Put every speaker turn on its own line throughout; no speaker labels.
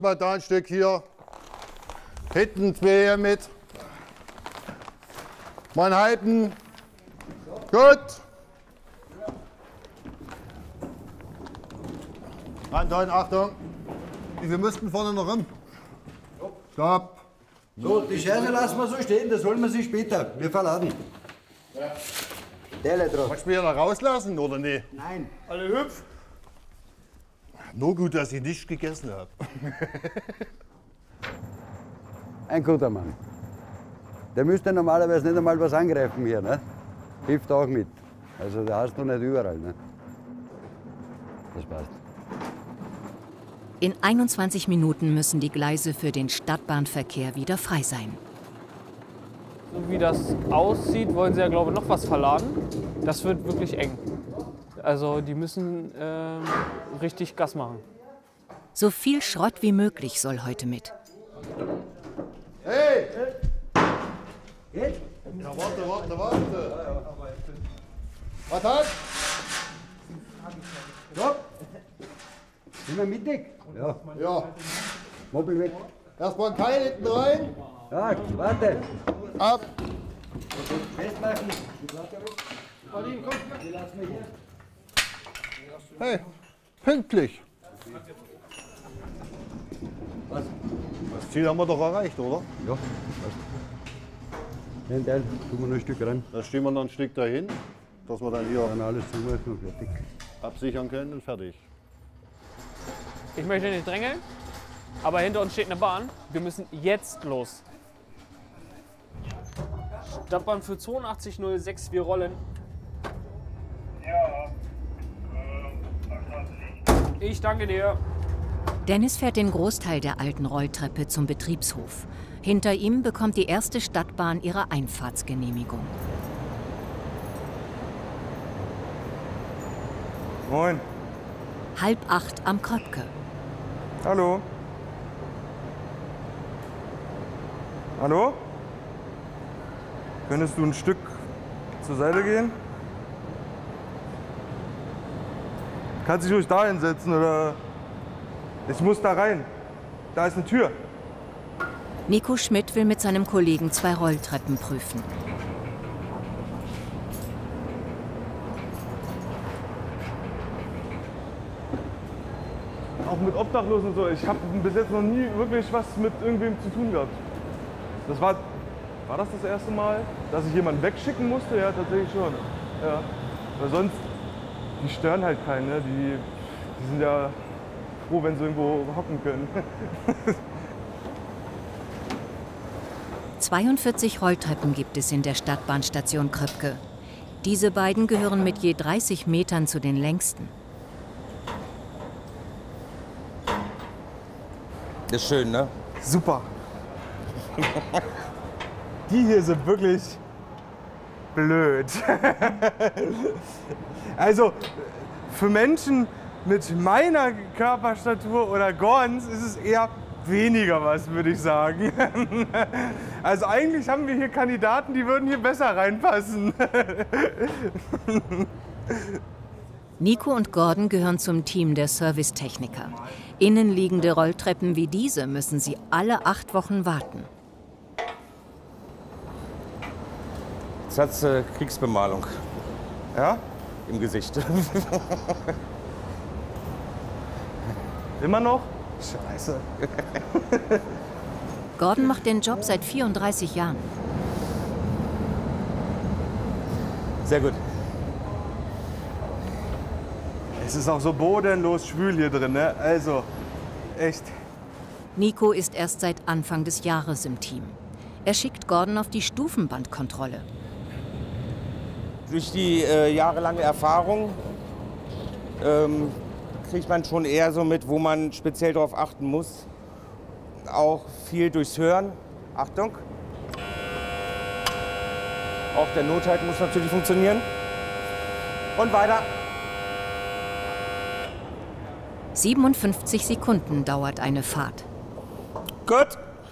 Mal da ein Stück hier. Hinten zwei hier mit. Mal einen halben. Gut. Anton, Achtung. Wir müssten vorne noch rum. Stopp.
So, die Scheiße lassen wir so stehen, das holen wir sie später. Wir verladen. Ja. Der drauf.
Wolltest du mich da rauslassen oder nicht?
Nein.
Alle hübsch. Nur gut, dass ich nichts gegessen habe.
Ein guter Mann. Der müsste normalerweise nicht einmal was angreifen hier, ne? Hilft auch mit. Also da hast du nicht überall, ne? Das passt.
In 21 Minuten müssen die Gleise für den Stadtbahnverkehr wieder frei sein.
So wie das aussieht, wollen sie ja, glaube ich, noch was verladen. Das wird wirklich eng. Also die müssen richtig Gas machen.
So viel Schrott wie möglich soll heute mit.
Hey! Geht? Ja, warte. Was hat?
Stopp! Sind wir mittig? Ja.
Ja.
Mobil weg.
Erstmal ein Keil hinten rein.
Ja, warte.
Ab.
Festmachen.
Hey, pünktlich.
Was?
Das Ziel haben wir doch erreicht, oder?
Ja, passt. Den Teil tun wir noch ein Stück ran.
Da stehen wir noch ein Stück dahin, dass wir dann hier
Dann alles zumachen und fertig.
absichern können und fertig.
Ich möchte nicht drängeln, aber hinter uns steht eine Bahn. Wir müssen jetzt los. Stadtbahn für 8206, wir rollen.
Ja,
Ich danke dir.
Dennis fährt den Großteil der alten Rolltreppe zum Betriebshof. Hinter ihm bekommt die erste Stadtbahn ihre Einfahrtsgenehmigung.
Moin.
7:30 am Kröpke.
Hallo. Hallo? Könntest du ein Stück zur Seite gehen? Kannst dich ruhig da hinsetzen oder... Ich muss da rein. Da ist eine Tür.
Nico Schmidt will mit seinem Kollegen 2 Rolltreppen prüfen.
Auch mit Obdachlosen und so. Ich habe bis jetzt noch nie wirklich was mit irgendwem zu tun gehabt. Das war das erste Mal, dass ich jemanden wegschicken musste? Ja, tatsächlich schon. Ja. Weil sonst, die stören halt keinen. Ne? Die sind ja froh, wenn sie irgendwo hocken können.
42 Rolltreppen gibt es in der Stadtbahnstation Kröpke. Diese beiden gehören mit je 30 Metern zu den längsten.
Ist schön, ne?
Super. Die hier sind wirklich blöd. Also für Menschen mit meiner Körperstatur oder Gordons ist es eher weniger was, würde ich sagen. Also eigentlich haben wir hier Kandidaten, die würden hier besser reinpassen.
Nico und Gordon gehören zum Team der Servicetechniker. Innenliegende Rolltreppen wie diese müssen sie alle 8 Wochen warten.
Jetzt hat sie Kriegsbemalung
Ja?
im Gesicht.
Immer noch? Scheiße.
Gordon macht den Job seit 34 Jahren.
Sehr gut.
Es ist auch so bodenlos schwül hier drin, ne? Also, echt.
Nico ist erst seit Anfang des Jahres im Team. Er schickt Gordon auf die Stufenbandkontrolle.
Durch die jahrelange Erfahrung kriegt man schon eher so mit, wo man speziell darauf achten muss. Auch viel durchs Hören. Achtung. Auch der Nothalt muss natürlich funktionieren. Und weiter.
57 Sekunden dauert eine Fahrt.
Gut.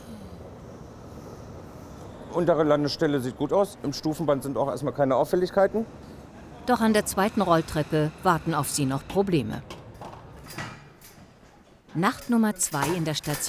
Untere Landestelle sieht gut aus. Im Stufenband sind auch erstmal keine Auffälligkeiten.
Doch an der zweiten Rolltreppe warten auf sie noch Probleme. Nacht Nummer 2 in der Station